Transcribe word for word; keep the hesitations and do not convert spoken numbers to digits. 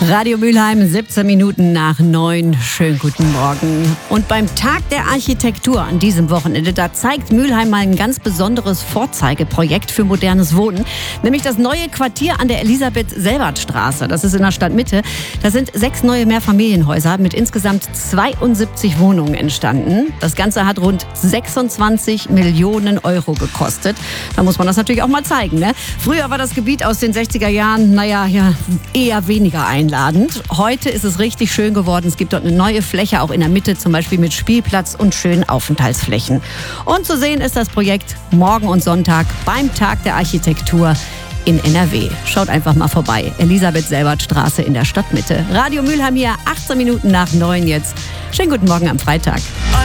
Radio Mülheim, siebzehn Minuten nach neun. Schönen guten Morgen. Und beim Tag der Architektur an diesem Wochenende, da zeigt Mülheim mal ein ganz besonderes Vorzeigeprojekt für modernes Wohnen. Nämlich das neue Quartier an der Elisabeth-Selbert-Straße. Das ist in der Stadtmitte. Da sind sechs neue Mehrfamilienhäuser mit insgesamt zweiundsiebzig Wohnungen entstanden. Das Ganze hat rund sechsundzwanzig Millionen Euro gekostet. Da muss man das natürlich auch mal zeigen, ne? Früher war das Gebiet aus den sechziger Jahren, naja, ja, eher weniger einladend. Heute ist es richtig schön geworden. Es gibt dort eine neue Fläche, auch in der Mitte, zum Beispiel mit Spielplatz und schönen Aufenthaltsflächen. Und zu sehen ist das Projekt morgen und Sonntag beim Tag der Architektur in N R W. Schaut einfach mal vorbei. Elisabeth-Selbert-Straße in der Stadtmitte. Radio Mülheim hier, achtzehn Minuten nach neun jetzt. Schönen guten Morgen am Freitag.